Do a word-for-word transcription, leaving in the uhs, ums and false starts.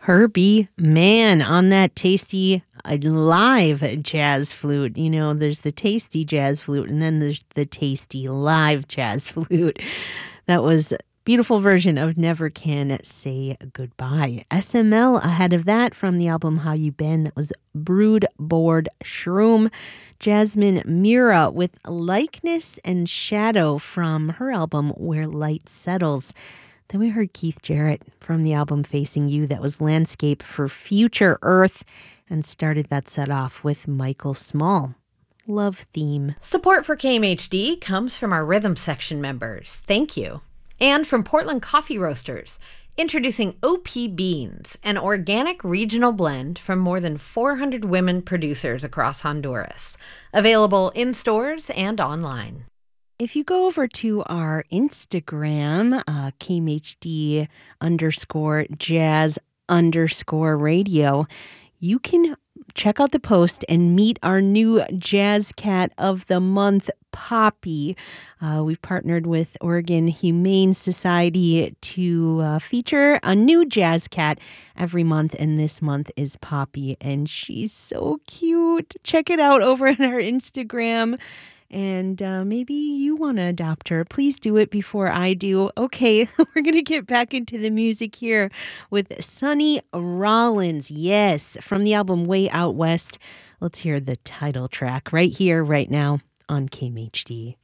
Herbie Mann on that tasty uh, live jazz flute. You know, there's the tasty jazz flute, and then there's the tasty live jazz flute. That was a beautiful version of Never Can Say Goodbye. S M L ahead of that from the album How You Been. That was Brood Board Shroom. Jasmine Mira with Likeness and Shadow from her album Where Light Settles. Then we heard Keith Jarrett from the album Facing You. That was Landscape for Future Earth, and started that set off with Michael Small. Love Theme. Support for K M H D comes from our Rhythm Section members. Thank you. And from Portland Coffee Roasters, introducing O P Beans, an organic regional blend from more than four hundred women producers across Honduras. Available in stores and online. If you go over to our Instagram, uh, K M H D underscore jazz underscore radio, you can check out the post and meet our new Jazz Cat of the Month, Poppy. Uh, we've partnered with Oregon Humane Society to uh, feature a new Jazz Cat every month, and this month is Poppy, and she's so cute. Check it out over on our Instagram. And uh, maybe you want to adopt her. Please do it before I do. Okay, we're going to get back into the music here with Sonny Rollins. Yes, from the album Way Out West. Let's hear the title track right here, right now on K M H D.